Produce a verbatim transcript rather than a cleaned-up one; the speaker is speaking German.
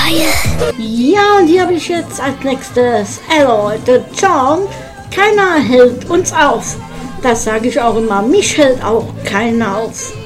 Reihe. Ja, und hier habe ich jetzt als nächstes Alloy the Song. Keiner hält uns auf. Das sage ich auch immer. Mich hält auch keiner auf.